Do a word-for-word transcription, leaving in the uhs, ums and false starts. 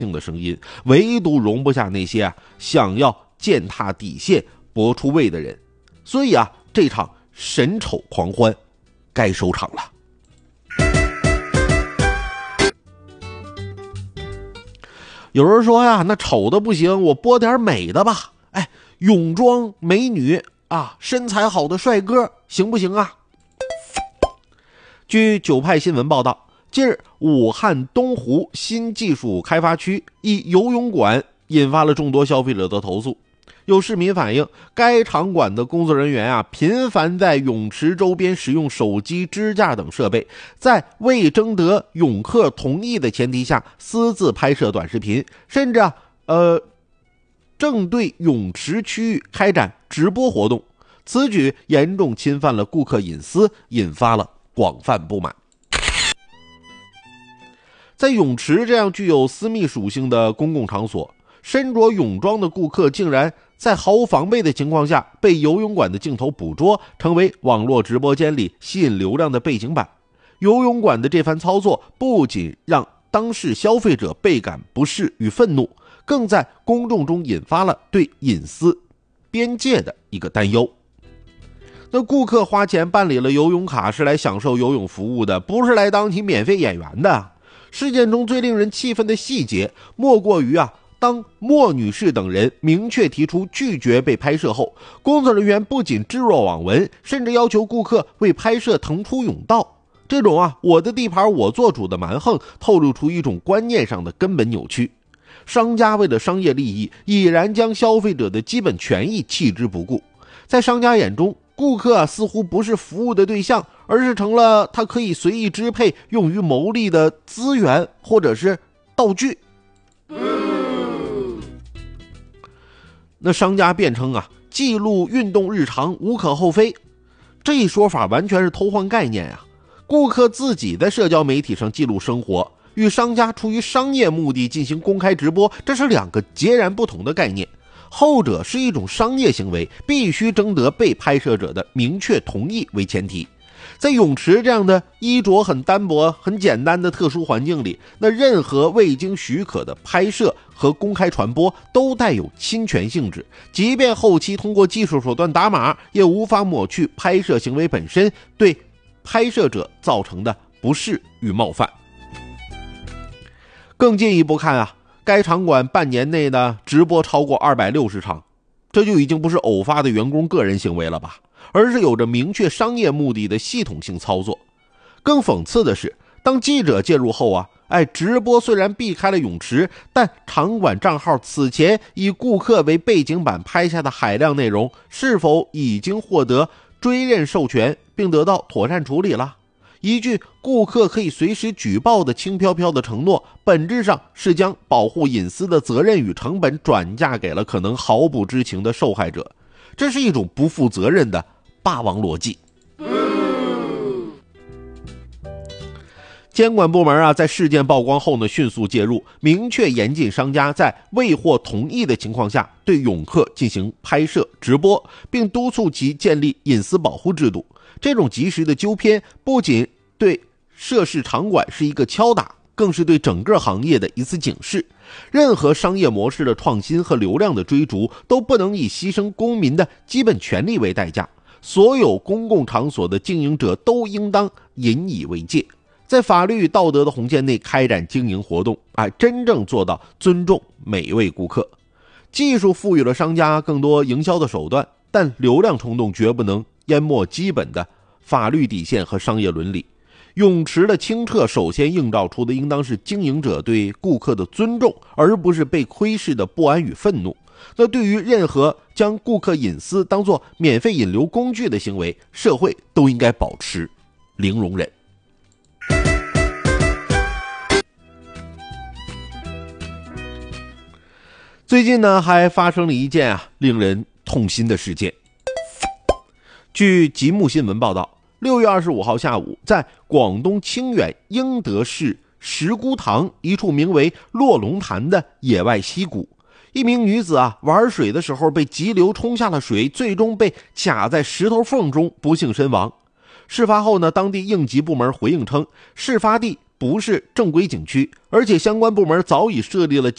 性的声音，唯独容不下那些啊想要践踏底线搏出位的人。所以啊，这场神丑狂欢该收场了。有人说呀，那丑的不行，我播点美的吧。哎，泳装美女啊，身材好的帅哥行不行啊？据九派新闻报道，近日武汉东湖新技术开发区一游泳馆引发了众多消费者的投诉。有市民反映，该场馆的工作人员啊，频繁在泳池周边使用手机支架等设备，在未征得泳客同意的前提下私自拍摄短视频，甚至啊，呃，正对泳池区域开展直播活动。此举严重侵犯了顾客隐私，引发了广泛不满。在泳池这样具有私密属性的公共场所，身着泳装的顾客竟然在毫无防备的情况下被游泳馆的镜头捕捉，成为网络直播间里吸引流量的背景板。游泳馆的这番操作不仅让当事消费者倍感不适与愤怒，更在公众中引发了对隐私边界的一个担忧。那顾客花钱办理了游泳卡是来享受游泳服务的，不是来当起免费演员的。事件中最令人气愤的细节莫过于啊当莫女士等人明确提出拒绝被拍摄后，工作人员不仅置若罔闻，甚至要求顾客为拍摄腾出泳道。这种啊我的地盘我做主的蛮横，透露出一种观念上的根本扭曲。商家为了商业利益，已然将消费者的基本权益弃之不顾。在商家眼中，顾客啊似乎不是服务的对象，而是成了他可以随意支配用于牟利的资源或者是道具。那商家辩称啊，记录运动日常无可厚非，这一说法完全是偷换概念啊！顾客自己在社交媒体上记录生活，与商家出于商业目的进行公开直播，这是两个截然不同的概念。后者是一种商业行为，必须征得被拍摄者的明确同意为前提。在泳池这样的衣着很单薄、很简单的特殊环境里，那任何未经许可的拍摄和公开传播都带有侵权性质，即便后期通过技术手段打码，也无法抹去拍摄行为本身对拍摄者造成的不适与冒犯。更进一步看啊，该场馆半年内呢直播超过二百六十场，这就已经不是偶发的员工个人行为了吧，而是有着明确商业目的的系统性操作。更讽刺的是，当记者介入后啊，哎，直播虽然避开了泳池，但场馆账号此前以顾客为背景板拍下的海量内容，是否已经获得追认授权并得到妥善处理了？一句顾客可以随时举报的轻飘飘的承诺，本质上是将保护隐私的责任与成本转嫁给了可能毫不知情的受害者，这是一种不负责任的霸王逻辑。监管部门啊，在事件曝光后呢，迅速介入，明确严禁商家在未获同意的情况下对泳客进行拍摄直播，并督促其建立隐私保护制度。这种及时的纠偏，不仅对涉事场馆是一个敲打，更是对整个行业的一次警示。任何商业模式的创新和流量的追逐，都不能以牺牲公民的基本权利为代价。所有公共场所的经营者都应当引以为戒，在法律与道德的红线内开展经营活动，哎，真正做到尊重每一位顾客。技术赋予了商家更多营销的手段，但流量冲动绝不能淹没基本的法律底线和商业伦理。泳池的清澈首先映照出的应当是经营者对顾客的尊重，而不是被窥视的不安与愤怒。那对于任何将顾客隐私当作免费引流工具的行为，社会都应该保持零容忍。最近呢，还发生了一件啊令人痛心的事件。据极目新闻报道，六月二十五号下午，在广东清远英德市石姑塘一处名为落龙潭的野外溪谷，一名女子啊玩水的时候被急流冲下了水，最终被卡在石头缝中，不幸身亡。事发后呢，当地应急部门回应称，事发地不是正规景区，而且相关部门早已设立了